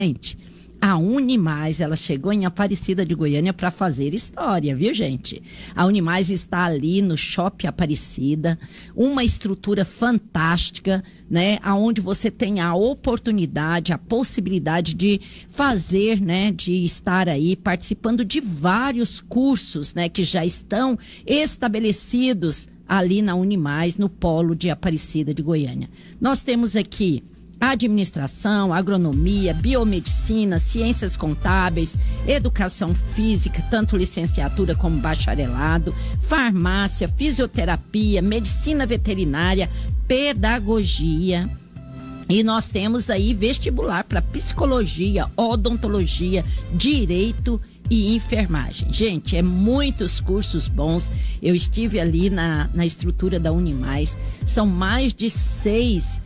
Gente, a Unimais, ela chegou em Aparecida de Goiânia para fazer história, viu, gente? A Unimais está ali no Shopping Aparecida, uma estrutura fantástica, né? Aonde você tem a oportunidade, a possibilidade de fazer, né? De estar aí participando de vários cursos, né? Que já estão estabelecidos ali na Unimais, no polo de Aparecida de Goiânia. Nós temos aqui administração, agronomia, biomedicina, ciências contábeis, educação física, tanto licenciatura como bacharelado, farmácia, fisioterapia, medicina veterinária, pedagogia. E nós temos aí vestibular para psicologia, odontologia, direito e enfermagem. Gente, é muitos cursos bons. Eu estive ali na estrutura da Unimais. São mais de seis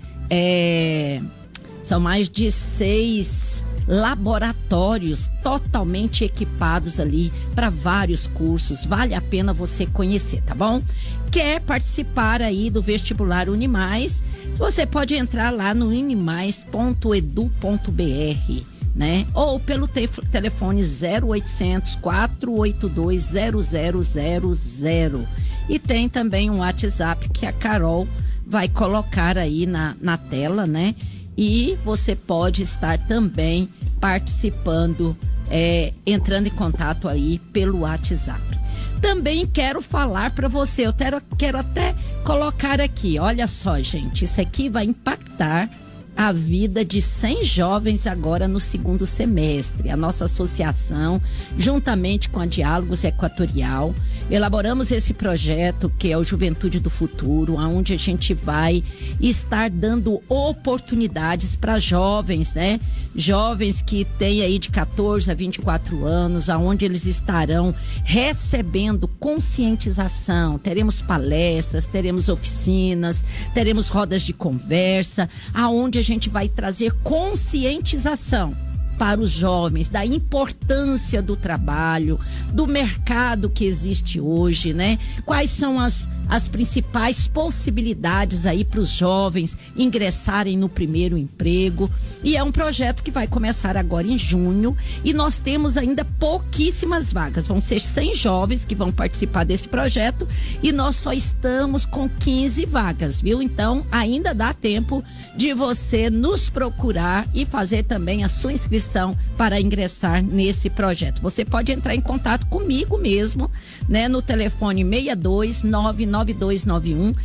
laboratórios totalmente equipados ali para vários cursos. Vale a pena você conhecer, tá bom? Quer participar aí do vestibular Unimais? Você pode entrar lá no unimais.edu.br, né? Ou pelo telefone 0800 482 0000. E tem também um WhatsApp que a Carol vai colocar aí na tela, né? E você pode estar também participando, entrando em contato aí pelo WhatsApp. Também quero falar para você, eu quero até colocar aqui, olha só, gente, isso aqui vai impactar a vida de 100 jovens agora no segundo semestre. A nossa associação, juntamente com a Diálogos Equatorial, elaboramos esse projeto que é o Juventude do Futuro, onde a gente vai estar dando oportunidades para jovens, né? Jovens que têm aí de 14 a 24 anos, aonde eles estarão recebendo conscientização. Teremos palestras, teremos oficinas, teremos rodas de conversa, aonde a gente vai trazer conscientização para os jovens da importância do trabalho, do mercado que existe hoje, né? Quais são as principais possibilidades aí para os jovens ingressarem no primeiro emprego. E é um projeto que vai começar agora em junho e nós temos ainda pouquíssimas vagas. Vão ser 100 jovens que vão participar desse projeto e nós só estamos com 15 vagas, viu? Então ainda dá tempo de você nos procurar e fazer também a sua inscrição para ingressar nesse projeto. Você pode entrar em contato comigo mesmo, né, no telefone 62 99291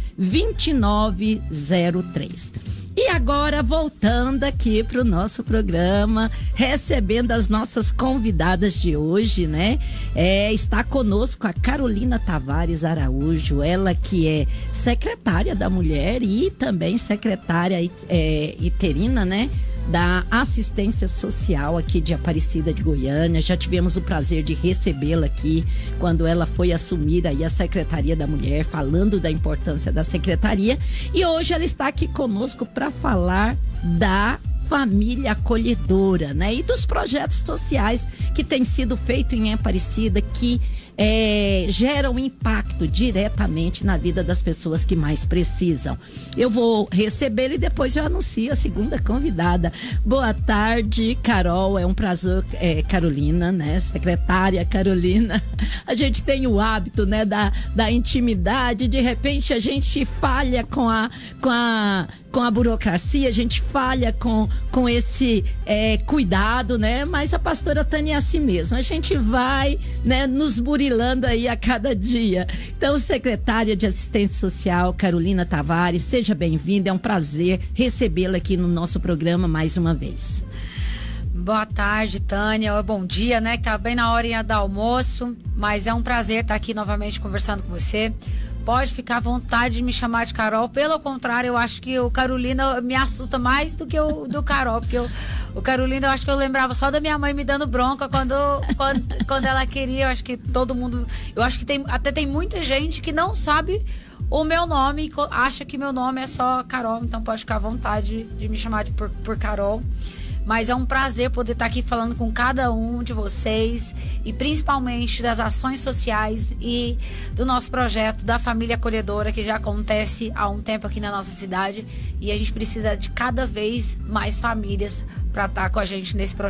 2903. E agora, voltando aqui para o nosso programa, recebendo as nossas convidadas de hoje, né? Está conosco a Carolina Tavares Araújo, ela que é secretária da Mulher e também secretária interina, né? Da assistência social aqui de Aparecida de Goiânia. Já tivemos o prazer de recebê-la aqui quando ela foi assumir aí a Secretaria da Mulher, falando da importância da secretaria, e hoje ela está aqui conosco para falar da família acolhedora, né? E dos projetos sociais que têm sido feitos em Aparecida, que geram impacto diretamente na vida das pessoas que mais precisam. Eu vou recebê-la e depois eu anuncio a segunda convidada. Boa tarde, Carol, é um prazer, Carolina, né? Secretária Carolina. A gente tem o hábito, né, da intimidade, de repente a gente falha com a burocracia, a gente falha com esse cuidado, né? Mas a pastora Tânia é assim mesmo, a gente vai, né, nos burilando aí a cada dia. Então, secretária de Assistência Social, Carolina Tavares, seja bem-vinda, é um prazer recebê-la aqui no nosso programa mais uma vez. Boa tarde, Tânia, bom dia, né, que tá bem na hora do almoço, mas é um prazer estar aqui novamente conversando com você. Pode ficar à vontade de me chamar de Carol. Pelo contrário, eu acho que o Carolina me assusta mais do que o do Carol, porque o Carolina, eu acho que eu lembrava só da minha mãe me dando bronca quando ela queria. Eu acho que todo mundo, eu acho que tem muita gente que não sabe o meu nome e acha que meu nome é só Carol, então pode ficar à vontade de me chamar por Carol. mas é um prazer poder estar aqui falando com cada um de vocês e principalmente das ações sociais e do nosso projeto da Família Acolhedora, que já acontece há um tempo aqui na nossa cidade, e a gente precisa de cada vez mais famílias para estar com a gente nesse projeto.